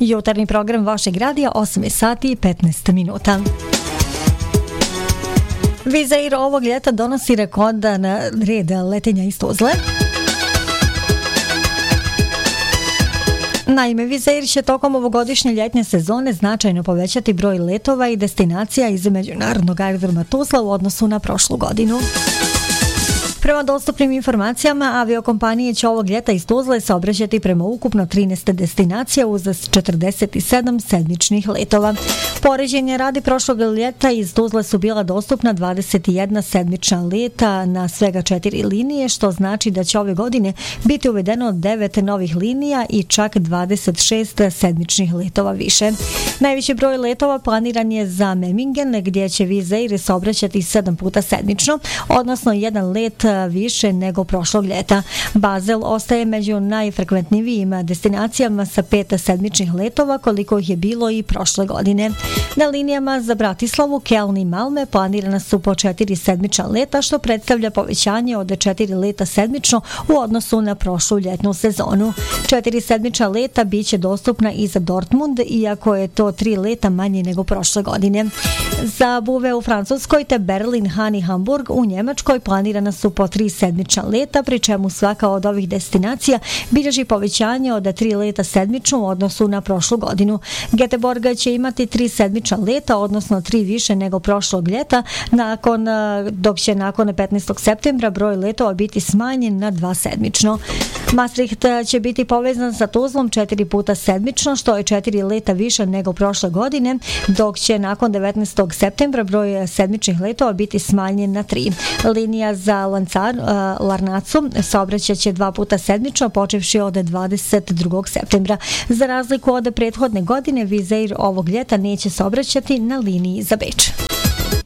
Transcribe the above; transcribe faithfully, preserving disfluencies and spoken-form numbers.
Jutarnji program vašeg radija, osam sati i petnaest minuta. Wizz Air ovog ljeta donosi rekordan red letenja iz Tuzle. Naime, Wizz Air će tokom ovogodišnje ljetne sezone značajno povećati broj letova i destinacija iz međunarodnog aerodroma Tuzla u odnosu na prošlu godinu. Prema dostupnim informacijama, aviokompanije će ovog ljeta iz Tuzle saobraćati prema ukupno trinaest destinacija uz četrdeset sedam sedmičnih letova. Poređenje radi prošlog ljeta iz Tuzle su bila dostupna dvadeset jedna sedmična leta na svega četiri linije, što znači da će ove godine biti uvedeno devet novih linija i čak dvadeset šest sedmičnih letova više. Najveći broj letova planiran je za Memmingen, gdje će Wizz Air saobraćati sedam puta sedmično, odnosno jedan let više nego prošlog ljeta. Basel ostaje među najfrekventnijim destinacijama sa pet sedmičnih letova, koliko ih je bilo i prošle godine. Na linijama za Bratislavu, Keln i Malme planirana su po četiri sedmična leta, što predstavlja povećanje od četiri leta sedmično u odnosu na prošlu ljetnu sezonu. Četiri sedmična leta bit će dostupna i za Dortmund, iako je to tri leta manje nego prošle godine. Za Buve u Francuskoj te Berlin, Han i Hamburg u Njemačkoj planirana su po tri sedmična leta, pri čemu svaka od ovih destinacija bilježi povećanje od tri leta sedmično u odnosu na prošlu godinu. Göteborg će imati tri sedmična leta, odnosno tri više nego prošlog ljeta, nakon, dok će nakon petnaestog septembra broj letova biti smanjen na dva sedmično. Maastricht će biti povezan sa Tuzlom četiri puta sedmično, što je četiri leta više nego prošle godine, dok će nakon devetnaestog septembra broj sedmičnih letova biti smanjen na tri. Linija za Lancar, Larnacu saobraćat će dva puta sedmično, počevši od dvadeset drugog septembra. Za razliku od prethodne godine, Wizz Air ovog ljeta neće saobraćati na liniji za Beč.